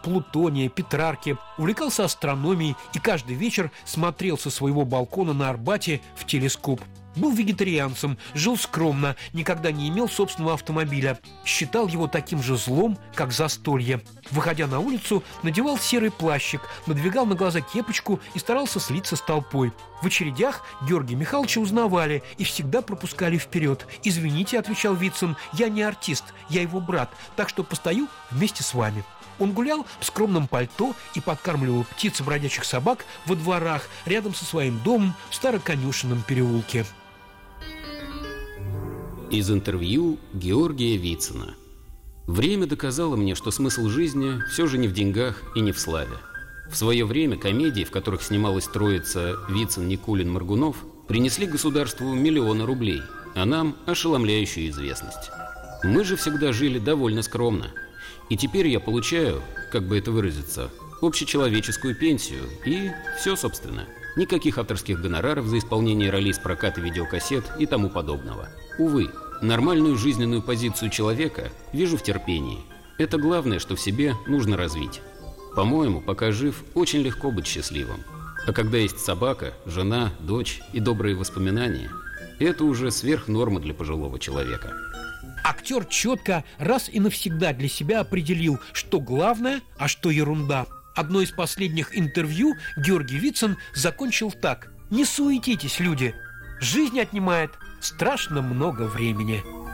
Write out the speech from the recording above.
Плутония, Петрарки, увлекался астрономией и каждый вечер смотрел со своего балкона на Арбате в телескоп. Был вегетарианцем, жил скромно, никогда не имел собственного автомобиля. Считал его таким же злом, как застолье. Выходя на улицу, надевал серый плащик, надвигал на глаза кепочку и старался слиться с толпой. В очередях Георгия Михайловича узнавали и всегда пропускали вперед. «Извините», — отвечал Вицин, — «я не артист, я его брат, так что постою вместе с вами». Он гулял в скромном пальто и подкармливал птиц и бродячих собак во дворах рядом со своим домом в Староконюшенном переулке. Из интервью Георгия Вицина. Время доказало мне, что смысл жизни все же не в деньгах и не в славе. В свое время комедии, в которых снималась троица Вицин, Никулин, Моргунов, принесли государству миллионы рублей, а нам ошеломляющую известность. Мы же всегда жили довольно скромно. И теперь я получаю, как бы это выразиться, общечеловеческую пенсию и все, собственно. Никаких авторских гонораров за исполнение ролей с проката видеокассет и тому подобного. Увы, нормальную жизненную позицию человека вижу в терпении. Это главное, что в себе нужно развить. По-моему, пока жив, очень легко быть счастливым. А когда есть собака, жена, дочь и добрые воспоминания, это уже сверх нормы для пожилого человека. Актер четко раз и навсегда для себя определил, что главное, а что ерунда. Одно из последних интервью Георгий Вицин закончил так: «Не суетитесь, люди, жизнь отнимает страшно много времени».